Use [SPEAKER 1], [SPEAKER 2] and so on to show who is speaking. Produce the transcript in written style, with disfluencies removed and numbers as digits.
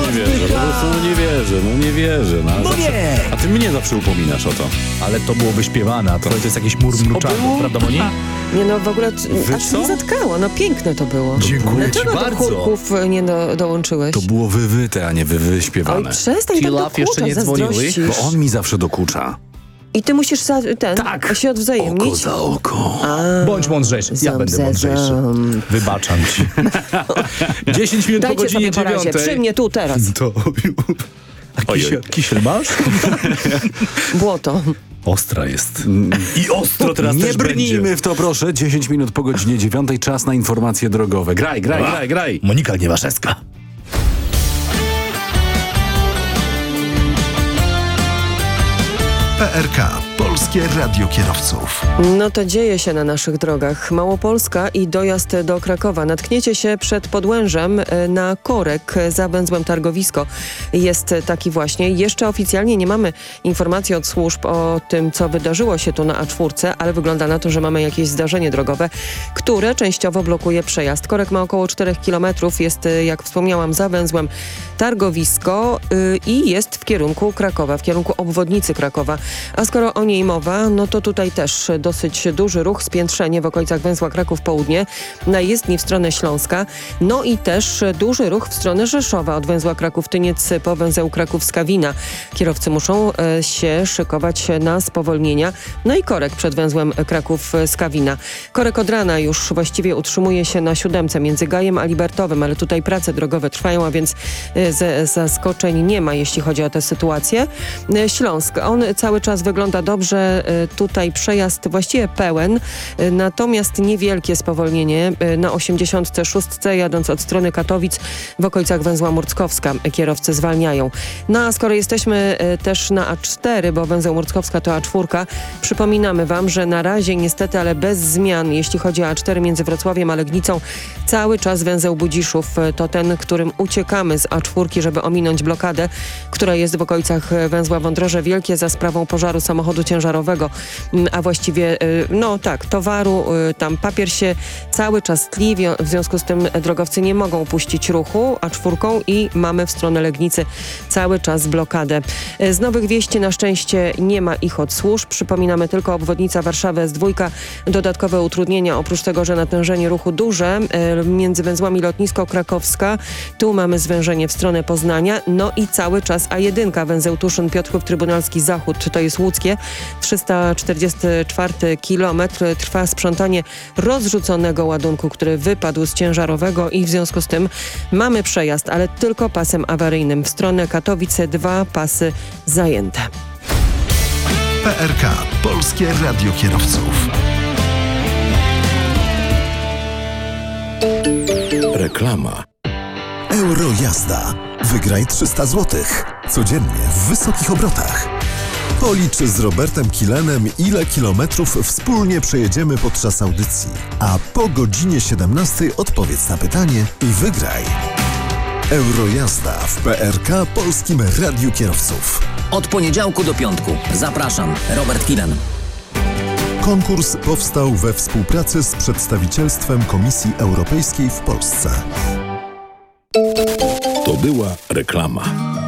[SPEAKER 1] nie wierzę.
[SPEAKER 2] No nie!
[SPEAKER 1] A ty mnie zawsze upominasz o to.
[SPEAKER 2] Ale to było wyśpiewane, a to jest jakieś murmruczane, prawda Moni?
[SPEAKER 3] Nie no, w ogóle aż
[SPEAKER 1] co?
[SPEAKER 3] mnie zatkało, no piękne to było.
[SPEAKER 2] Dziękuję ci
[SPEAKER 3] Dlaczego do
[SPEAKER 2] bardzo.
[SPEAKER 3] chórków nie dołączyłeś?
[SPEAKER 1] To było wywyte, a nie
[SPEAKER 3] Oj,
[SPEAKER 1] wyśpiewane.
[SPEAKER 3] przestań
[SPEAKER 2] Ci
[SPEAKER 3] tak
[SPEAKER 2] Love jeszcze nie dzwoniły?
[SPEAKER 3] zazdrościsz.
[SPEAKER 1] Bo on mi zawsze dokucza.
[SPEAKER 3] I ty musisz
[SPEAKER 1] Tak.
[SPEAKER 3] się odwzajemnić.
[SPEAKER 1] Oko za oko.
[SPEAKER 2] Bądź mądrzejszy, ja będę mądrzejszy. Wybaczam ci. 10 minut po
[SPEAKER 3] Dajcie
[SPEAKER 2] godzinie
[SPEAKER 3] sobie porazie,
[SPEAKER 2] 9.
[SPEAKER 3] przy mnie tu teraz.
[SPEAKER 2] To... A kisiel masz?
[SPEAKER 3] Błoto.
[SPEAKER 2] Ostra jest. I ostro teraz
[SPEAKER 1] Nie
[SPEAKER 2] też
[SPEAKER 1] brnijmy
[SPEAKER 2] będzie.
[SPEAKER 1] w to, proszę. 10 minut po godzinie 9. Czas na informacje drogowe. Graj.
[SPEAKER 2] Monika Gniewaszewska.
[SPEAKER 4] PRK. Polskie Radio Kierowców.
[SPEAKER 3] No to dzieje się na naszych drogach. Małopolska i dojazd do Krakowa. Natkniecie się przed Podłężem na korek za węzłem Targowisko. Jest taki właśnie. Jeszcze oficjalnie nie mamy informacji od służb o tym, co wydarzyło się tu na A4, ale wygląda na to, że mamy jakieś zdarzenie drogowe, które częściowo blokuje przejazd. Korek ma około 4 km. Jest, jak wspomniałam, za węzłem Targowisko i jest w kierunku Krakowa, w kierunku obwodnicy Krakowa. A skoro o niej mowa, no to tutaj też dosyć duży ruch, spiętrzenie w okolicach węzła Kraków Południe, na jezdni w stronę Śląska, no i też duży ruch w stronę Rzeszowa od węzła Kraków-Tyniec po węzeł Kraków-Skawina. Kierowcy muszą się szykować na spowolnienia. No i korek przed węzłem Kraków-Skawina. Korek od rana już właściwie utrzymuje się na 7 między Gajem a Libertowym, ale tutaj prace drogowe trwają, a więc zaskoczeń nie ma, jeśli chodzi o tę sytuację. Śląsk, on cały czas wygląda dobrze, tutaj przejazd właściwie pełen, natomiast niewielkie spowolnienie na 86 jadąc od strony Katowic w okolicach węzła Murckowska. Kierowcy zwalniają. No a skoro jesteśmy też na A4, bo węzeł Murckowska to A4, przypominamy wam, że na razie niestety, ale bez zmian, jeśli chodzi o A4 między Wrocławiem a Legnicą, cały czas węzeł Budziszów to ten, którym uciekamy z A4, żeby ominąć blokadę, która jest w okolicach węzła Wądroże Wielkie za sprawą pożaru samochodu ciężarowego, a właściwie, towaru, tam papier się cały czas tli, w związku z tym drogowcy nie mogą puścić ruchu A4 i mamy w stronę Legnicy cały czas blokadę. Z nowych wieści na szczęście nie ma ich od służb. Przypominamy tylko obwodnica Warszawy S2, dodatkowe utrudnienia, oprócz tego, że natężenie ruchu duże między węzłami Lotnisko Krakowska, tu mamy zwężenie w stronę Poznania, no i cały czas A1, węzeł Tuszyn, Piotrków Trybunalski Zachód, to jest łódzkie, 344 kilometr, trwa sprzątanie rozrzuconego ładunku, który wypadł z ciężarowego i w związku z tym mamy przejazd, ale tylko pasem awaryjnym. W stronę Katowice 2 pasy zajęte.
[SPEAKER 4] PRK. Polskie Radio Kierowców.
[SPEAKER 1] Reklama.
[SPEAKER 4] Eurojazda. Wygraj 300 zł. Codziennie w wysokich obrotach. Policz z Robertem Kilenem, ile kilometrów wspólnie przejedziemy podczas audycji. A po godzinie 17 odpowiedz na pytanie i wygraj. Eurojazda w PRK Polskim Radiu Kierowców.
[SPEAKER 5] Od poniedziałku do piątku. Zapraszam, Robert Kilen.
[SPEAKER 4] Konkurs powstał we współpracy z przedstawicielstwem Komisji Europejskiej w Polsce.
[SPEAKER 1] To była reklama.